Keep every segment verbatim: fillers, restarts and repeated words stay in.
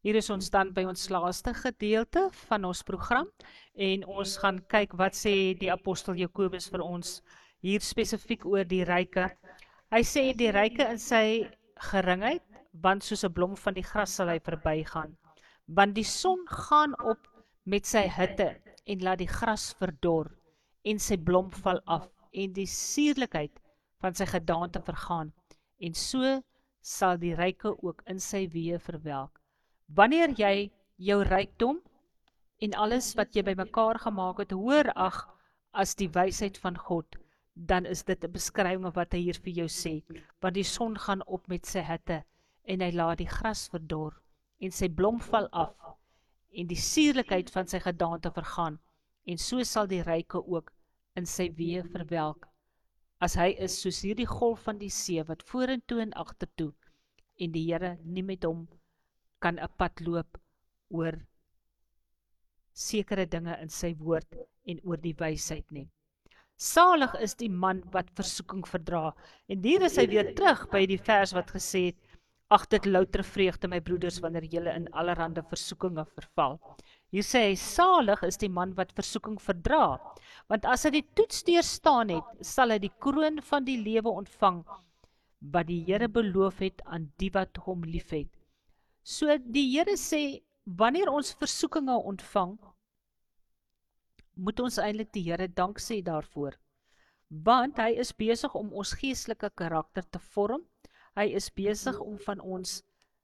Hier is ons dan by ons laaste gedeelte van ons program en ons gaan kyk wat sê die apostel Jakobus vir ons hier spesifiek oor die ryke. Hy sê die ryke in sy geringheid, want soos 'n blom van die gras sal hy verbygaan. Want die son gaan op met sy hitte en laat die gras verdor en sy blom val af en die suurlikheid van sy gedaante vergaan. En so sal die ryke ook in sy weë verwelk. Wanneer jy jou rykdom en alles wat jy bymekaar gemaak het, hoër ag as die wysheid van God, dan is dit 'n beskrywing wat hy hier vir jou sê. Want die son gaan op met sy hitte en hy laat die gras verdor en sy blom val af en die suurlikheid van sy gedaante vergaan. En so sal die ryke ook in sy weë verwelk, as hy is soos hierdie golf van die see wat vorentoe en agtertoe, en die Here nie met hom kan 'n pad loop oor sekere dinge in sy woord en oor die wysheid nie. Salig is die man wat versoeking verdra. En hier is hy weer terug by die vers wat gesê het, ag dit louter vreugde my broeders wanneer julle in allerhande versoekinge verval. Hier sê hy, salig is die man wat versoeking verdra, want as hy die toets deurstaan het, sal hy die kroon van die lewe ontvang, wat die Here beloof het aan die wat hom liefhet. So die Here sê, wanneer ons versoekinge ontvang, moet ons eintlik die Here dank sê daarvoor. Want hy is besig om ons geestelike karakter te vorm, hy is besig om van ons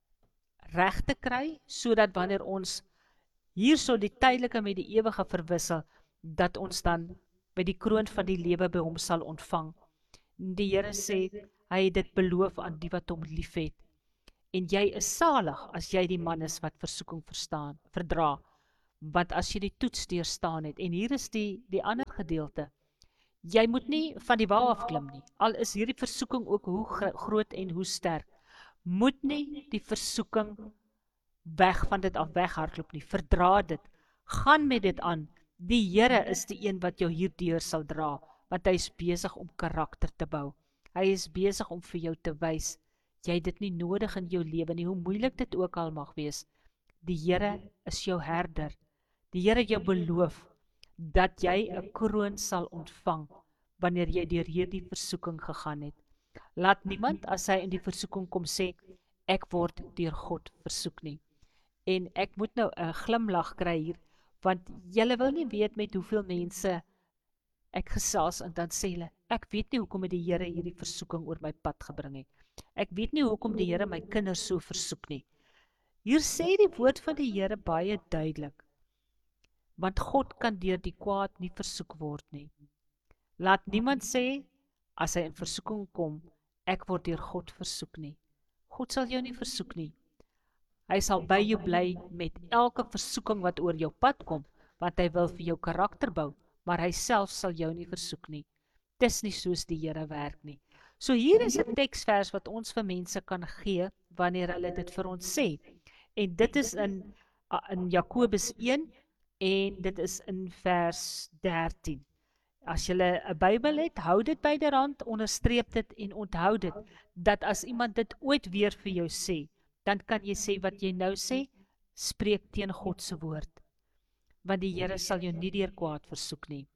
reg te kry, sodat wanneer ons hierso die tydelike met die ewige verwissel, dat ons dan by die kroon van die lewe by hom sal ontvang. Die Here sê, hy het dit beloof aan die wat hom liefhet. En jy is salig as jy die man is wat versoeking verstaan, verdra, want as jy die toets deurstaan het, en hier is die, die ander gedeelte, jy moet nie van die wa afklim nie, al is hierdie versoeking ook hoe groot en hoe sterk, moet nie die versoeking weg van dit af weghardloop nie, verdra dit, gaan met dit aan, die Here is die een wat jou hierdeur sal dra, want hy is besig om karakter te bou, hy is besig om vir jou te wys, jy het dit nie nodig in jou lewe nie, hoe moeilik dit ook al mag wees, die Here is jou herder, die Here jou beloof, dat jy 'n kroon sal ontvang, wanneer jy deur hierdie versoeking gegaan het. Laat niemand, as hy in die versoeking kom sê, ek word deur God versoek nie. En ek moet nou 'n glimlag kry hier, want julle wil nie weet met hoeveel mense ek gesels, en dan sê hulle, ek weet nie hoekom het die Here hierdie versoeking oor my pad gebring het. Ek weet nie hoekom die Here my kinders so versoek nie. Hier sê die woord van die Here baie duidelik, want God kan deur die kwaad nie versoek word nie. Laat niemand sê, as hy in versoeking kom, ek word deur God versoek nie. God sal jou nie versoek nie. Hy sal by jou bly met elke versoeking wat oor jou pad kom, want hy wil vir jou karakter bou, maar hy self sal jou nie versoek nie. Dis nie soos die Here werk nie. So hier is 'n teksvers wat ons vir mense kan gee, wanneer hulle dit vir ons sê. En dit is in, in Jakobus een, en dit is in vers dertien. As jy 'n Bybel het, hou dit byderhand, onderstreep dit en onthou dit, dat as iemand dit ooit weer vir jou sê, dan kan jy sê wat jy nou sê, spreek teen God se woord. Want die Here sal jou nie deur kwaad versoek nie.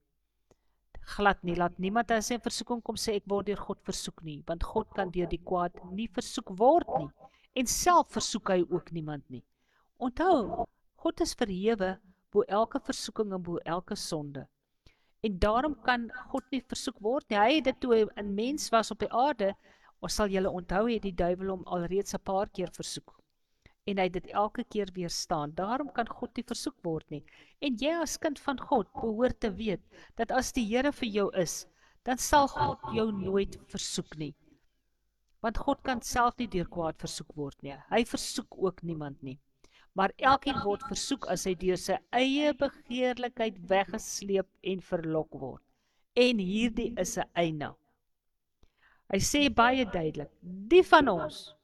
Glad nie, laat niemand as hy in versoeking kom sê, ek word deur God versoek nie, want God kan deur die kwaad nie versoek word nie, en self versoek hy ook niemand nie. Onthou, God is verhewe bo elke versoeking en bo elke sonde. En daarom kan God nie versoek word nie. Hy het dit toe hy 'n mens was op die aarde, ons sal julle onthou, het die duiwel hom alreeds 'n paar keer versoek. En hy het dit elke keer weerstaan. Daarom kan God nie versoek word nie. En jy as kind van God behoort te weet, dat as die Here vir jou is, dan sal God jou nooit versoek nie. Want God kan self nie deur kwaad versoek word nie. Hy versoek ook niemand nie. Maar elkeen word versoek as hy deur sy eie begeerlikheid weggesleep en verlok word. En hierdie is 'n einde. Hy sê baie duidelik, die van ons,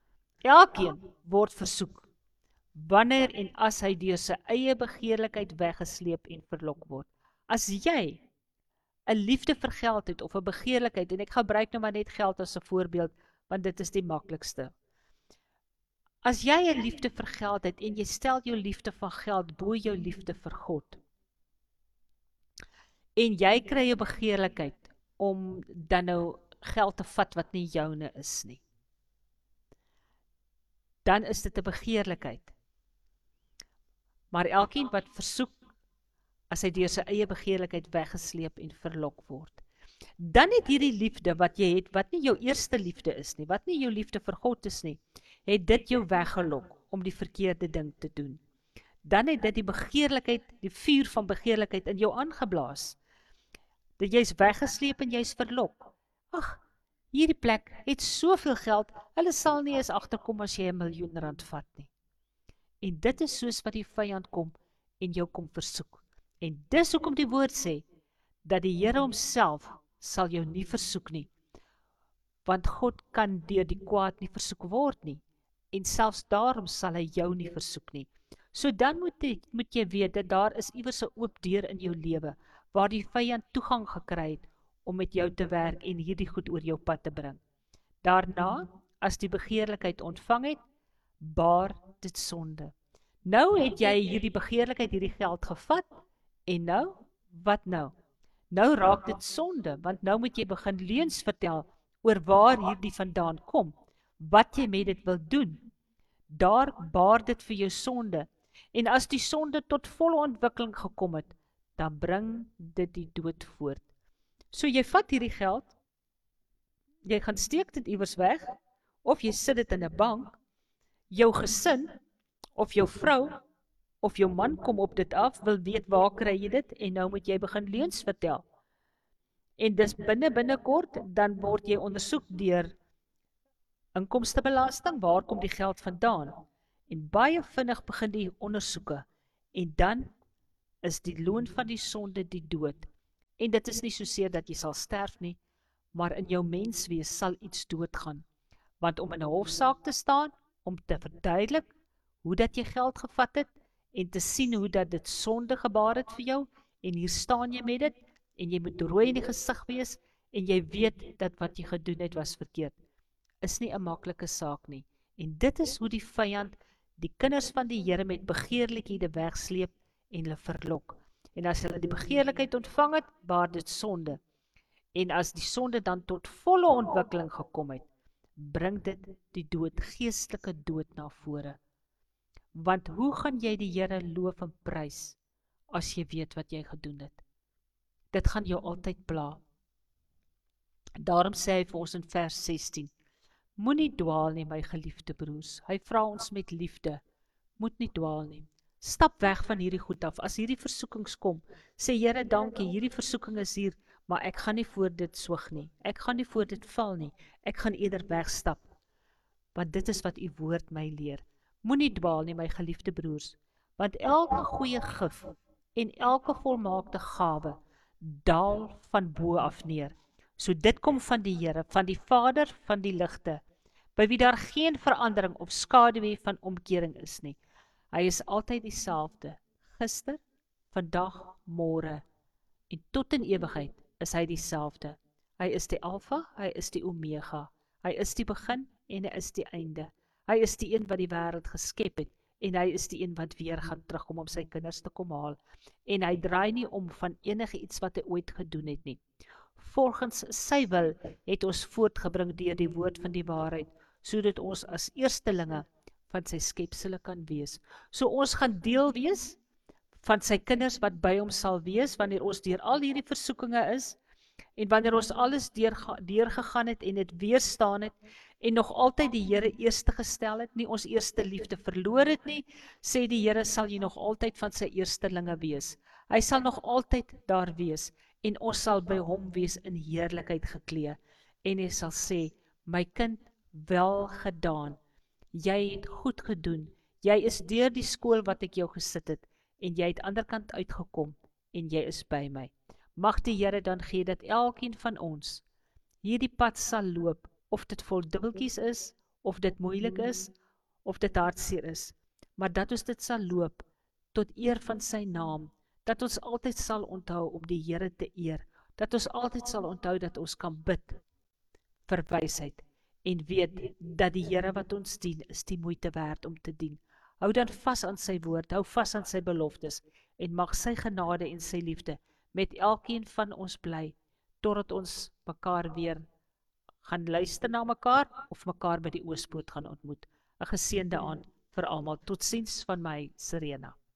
elkeen word versoek, wanneer en as hy deur sy eie begeerlikheid weggesleep en verlok word. As jy 'n liefde vir geld het, of 'n begeerlikheid, en ek gebruik nou maar net geld as 'n voorbeeld, want dit is die maklikste. As jy 'n liefde vir geld het en jy stel jou liefde van geld bo jou liefde vir God, en jy kry 'n begeerlikheid om dan nou geld te vat wat nie joune is nie, dan is dit 'n begeerlikheid. Maar elkeen wat versoek, as hy deur sy eie begeerlikheid weggesleep en verlok word, dan het hierdie liefde wat jy het, wat nie jou eerste liefde is nie, wat nie jou liefde vir God is nie, het dit jou weggelok om die verkeerde ding te doen. Dan het dit die begeerlikheid, die vuur van begeerlikheid in jou aangeblaas. Dat jy is weggesleep en jy is verlok. Ag, hierdie plek het soveel geld, hulle sal nie eens agterkom as jy 'n miljoen rand vat nie. En dit is soos wat die vyand kom en jou kom versoek. En dis hoekom die woord sê, dat die Here homself sal jou nie versoek nie. Want God kan deur die kwaad nie versoek word nie. En selfs daarom sal hy jou nie versoek nie. So dan moet jy, moet jy weet, dat daar is iewers 'n oop deur in jou lewe, waar die vyand toegang gekry het, om met jou te werk en hierdie goed oor jou pad te bring. Daarna, as die begeerlikheid ontvang het, baar dit sonde. Nou het jy hierdie begeerlikheid, hierdie geld gevat, en nou, wat nou? Nou raak dit sonde, want nou moet jy begin leuns vertel, oor waar hierdie vandaan kom, wat jy met dit wil doen. Daar baar dit vir jou sonde, en as die sonde tot volle ontwikkeling gekom het, dan bring dit die dood voort. So jy vat hierdie geld, jy gaan steek dit iewers weg, of jy sit dit in 'n bank, jou gesin, of jou vrou, of jou man kom op dit af, wil weet waar kry jy dit, en nou moet jy begin leuns vertel. En dis binne binnekort, dan word jy ondersoek deur inkomstebelasting, waar kom die geld vandaan? En baie vinnig begin die ondersoeke, en dan is die loon van die sonde die dood. En dit is nie soseer dat jy sal sterf nie, maar in jou menswees sal iets doodgaan. Want om in 'n hofsaak te staan, om te verduidelik hoe dat jy geld gevat het, en te sien hoe dat dit sonde gebaar het vir jou, en hier staan jy met dit, en jy moet rooi in die gesig wees, en jy weet dat wat jy gedoen het was verkeerd, is nie 'n maklike saak nie. En dit is hoe die vyand die kinders van die Here met begeerlikhede wegsleep en hulle verlok. En as hulle die begeerlikheid ontvang het, baar dit sonde. En as die sonde dan tot volle ontwikkeling gekom het, bring dit die dood, geestelike dood na vore. Want hoe gaan jy die Here loof en prys, as jy weet wat jy gedoen het? Dit gaan jou altyd pla. Daarom sê hy vir ons in vers sestien, moenie dwaal nie, my geliefde broers. Hy vra ons met liefde, moet nie dwaal nie. Stap weg van hierdie goed af. As hierdie versoekings kom, sê Here dankie, hierdie versoeking is hier, maar ek gaan nie voor dit swig nie. Ek gaan nie voor dit val nie. Ek gaan eerder wegstap. Want dit is wat u woord my leer. Moenie dwaal nie, my geliefde broers, want elke goeie gif en elke volmaakte gawe daal van bo af neer. So dit kom van die Here, van die Vader van die ligte, by wie daar geen verandering of skaduwee van omkering is nie. Hy is altyd dieselfde, gister, vandag, môre, en tot in ewigheid is hy dieselfde. Hy is die Alfa, hy is die Omega, hy is die begin en hy is die einde. Hy is die een wat die wêreld geskep het, en hy is die een wat weer gaan terugkom om sy kinders te kom haal. En hy draai nie om van enige iets wat hy ooit gedoen het nie. Volgens sy wil het ons voortgebring deur die woord van die waarheid, sodat ons as eerstelinge van sy skepsele kan wees. So ons gaan deel wees van sy kinders wat by hom sal wees, wanneer ons deur al hierdie versoekinge is, en wanneer ons alles deurgegaan het en het weerstaan het, en nog altyd die Here eerste gestel het, nie ons eerste liefde verloor het nie, sê die Here sal jy nog altyd van sy eerstelinge wees. Hy sal nog altyd daar wees, en ons sal by hom wees in heerlikheid geklee, en hy sal sê, my kind, wel gedaan, jy het goed gedoen, jy is deur die skool wat ek jou gesit het, en jy het ander kant uitgekom, en jy is by my. Mag die Here dan gee dat elkeen van ons hierdie pad sal loop, of dit vol dubbeltjies is, of dit moeilik is, of dit hartseer is, maar dat ons dit sal loop, tot eer van sy naam, dat ons altyd sal onthou om die Here te eer, dat ons altyd sal onthou dat ons kan bid vir wysheid, en weet dat die Here wat ons dien, is die moeite werd om te dien. Hou dan vas aan sy woord, hou vas aan sy beloftes, en mag sy genade en sy liefde met elkeen van ons bly, totdat ons mekaar weer gaan luister na mekaar, of mekaar by die oospoort gaan ontmoet. 'n Geseënde aand vir almal. Totsiens van my, Serena.